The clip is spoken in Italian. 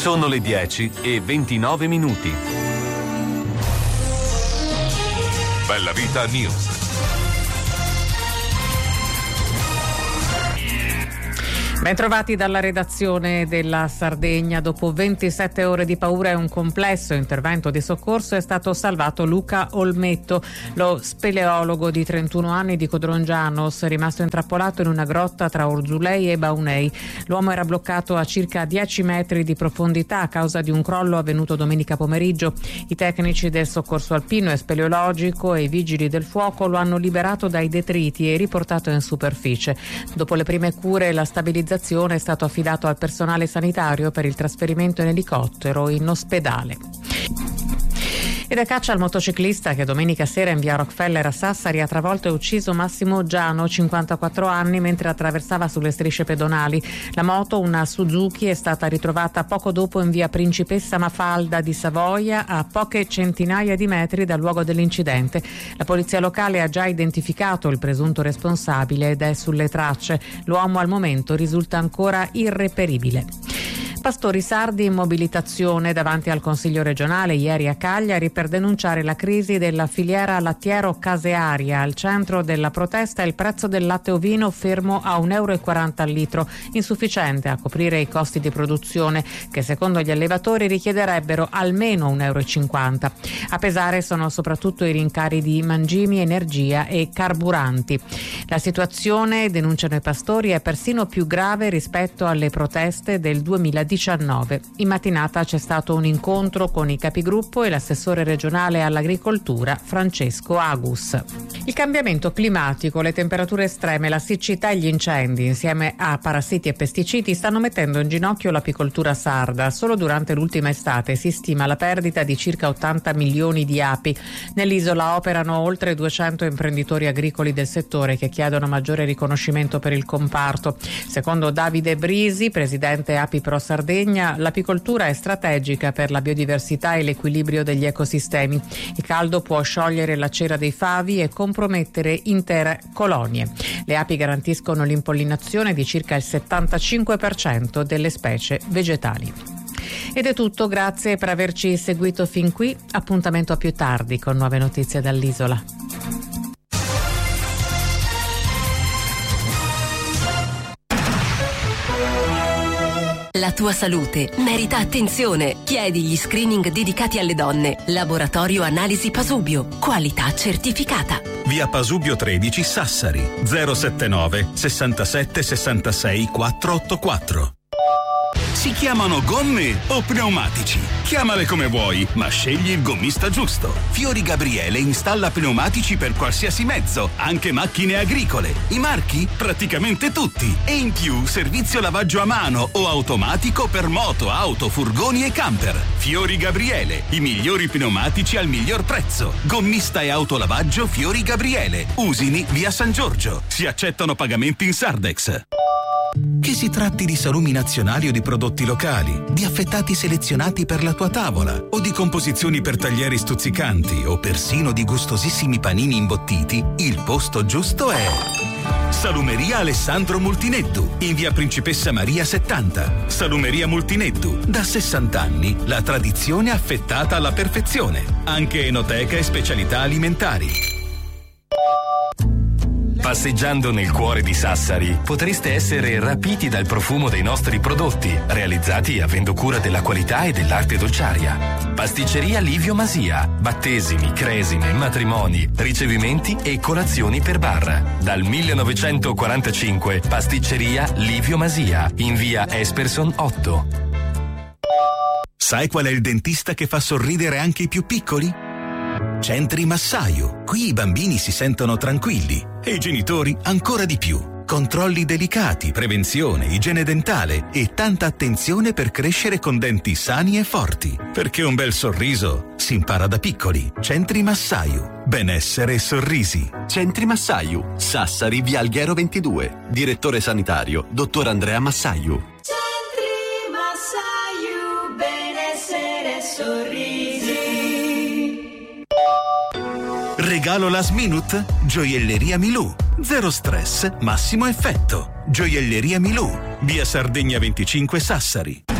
Sono le 10:29. Bella Vita News. Bentrovati dalla redazione della Sardegna. Dopo 27 ore di paura e un complesso intervento di soccorso è stato salvato Luca Olmetto, lo speleologo di 31 anni di Codrongianos, rimasto intrappolato in una grotta tra Orzulei e Baunei. L'uomo era bloccato a circa 10 metri di profondità a causa di un crollo avvenuto domenica pomeriggio. I tecnici del soccorso alpino e speleologico e i vigili del fuoco lo hanno liberato dai detriti e riportato in superficie. Dopo le prime cure e la stabilizzazione è stato affidato al personale sanitario per il trasferimento in elicottero in ospedale. Ed è caccia al motociclista che domenica sera in via Rockefeller a Sassari ha travolto e ucciso Massimo Giano, 54 anni, mentre attraversava sulle strisce pedonali. La moto, una Suzuki, è stata ritrovata poco dopo in via Principessa Mafalda di Savoia, a poche centinaia di metri dal luogo dell'incidente. La polizia locale ha già identificato il presunto responsabile ed è sulle tracce. L'uomo al momento risulta ancora irreperibile. Pastori sardi in mobilitazione davanti al Consiglio regionale ieri a Cagliari per denunciare la crisi della filiera lattiero-casearia. Al centro della protesta è il prezzo del latte ovino fermo a €1,40 al litro, insufficiente a coprire i costi di produzione che secondo gli allevatori richiederebbero almeno €1,50. A pesare sono soprattutto i rincari di mangimi, energia e carburanti. La situazione, denunciano i pastori, è persino più grave rispetto alle proteste del 2019. In mattinata c'è stato un incontro con i capigruppo e l'assessore regionale all'agricoltura Francesco Agus. Il cambiamento climatico, le temperature estreme, la siccità e gli incendi, insieme a parassiti e pesticidi, stanno mettendo in ginocchio l'apicoltura sarda. Solo durante l'ultima estate si stima la perdita di circa 80 milioni di api. Nell'isola operano oltre 200 imprenditori agricoli del settore che chiedono maggiore riconoscimento per il comparto. Secondo Davide Brisi, presidente Api Pro Sardegna, l'apicoltura è strategica per la biodiversità e l'equilibrio degli ecosistemi. Il caldo può sciogliere la cera dei favi e compromettere intere colonie. Le api garantiscono l'impollinazione di circa il 75% delle specie vegetali. Ed è tutto, grazie per averci seguito fin qui. Appuntamento a più tardi con nuove notizie dall'isola. La tua salute merita attenzione. Chiedi gli screening dedicati alle donne. Laboratorio Analisi Pasubio. Qualità certificata. Via Pasubio 13 Sassari 079 67 66 484. Si chiamano gomme o pneumatici? Chiamale come vuoi, ma scegli il gommista giusto. Fiori Gabriele installa pneumatici per qualsiasi mezzo, anche macchine agricole. I marchi? Praticamente tutti. E in più servizio lavaggio a mano o automatico per moto, auto, furgoni e camper. Fiori Gabriele, i migliori pneumatici al miglior prezzo. Gommista e autolavaggio Fiori Gabriele. Usini, via San Giorgio. Si accettano pagamenti in Sardex. Che si tratti di salumi nazionali o di prodotti locali, di affettati selezionati per la tua tavola o di composizioni per taglieri stuzzicanti o persino di gustosissimi panini imbottiti, il posto giusto è Salumeria Alessandro Multineddu in via Principessa Maria 70. Salumeria Multineddu, da 60 anni la tradizione affettata alla perfezione, anche enoteca e specialità alimentari. Passeggiando nel cuore di Sassari potreste essere rapiti dal profumo dei nostri prodotti, realizzati avendo cura della qualità e dell'arte dolciaria. Pasticceria Livio Masia, battesimi, cresime, matrimoni, ricevimenti e colazioni per bar. Dal 1945 Pasticceria Livio Masia, in via Esperson 8. Sai qual è il dentista che fa sorridere anche i più piccoli? Centri Massaio. Qui i bambini si sentono tranquilli e i genitori ancora di più. Controlli delicati, prevenzione, igiene dentale e tanta attenzione per crescere con denti sani e forti. Perché un bel sorriso si impara da piccoli. Centri Massaio. Benessere e sorrisi. Centri Massaio. Sassari, via Alghero 22. Direttore sanitario, dottor Andrea Massaio. Centri Massaio. Benessere e sorrisi. Regalo last minute? Gioielleria Milù. Zero stress, massimo effetto. Gioielleria Milù. Via Sardegna 25 Sassari.